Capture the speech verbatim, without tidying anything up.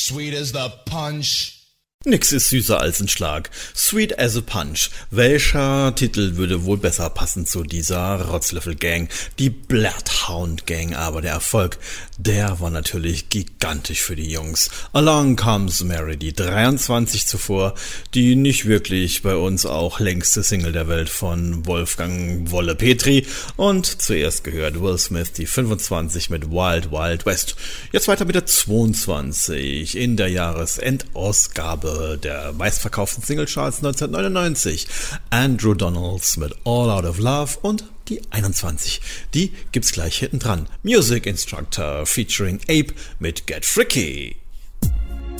Sweet as the punch. Nix ist süßer als ein Schlag. Sweet as a Punch. Welcher Titel würde wohl besser passen zu dieser Rotzlöffel-Gang? Die Bloodhound-Gang. Aber der Erfolg, der war natürlich gigantisch für die Jungs. Along Comes Mary, die dreiundzwanzig zuvor, die nicht wirklich bei uns auch längste Single der Welt von Wolfgang Wolle Petri. Und zuerst gehört Will Smith, die fünfundzwanzig mit Wild Wild West. Jetzt weiter mit der zweiundzwanzig in der Jahresendausgabe der meistverkauften Singlecharts neunzehnhundertneunundneunzig. Andrew Donalds mit All Out of Love und die einundzwanzig. Die gibt's gleich hinten dran. Music Instructor featuring Ape mit Get Freaky.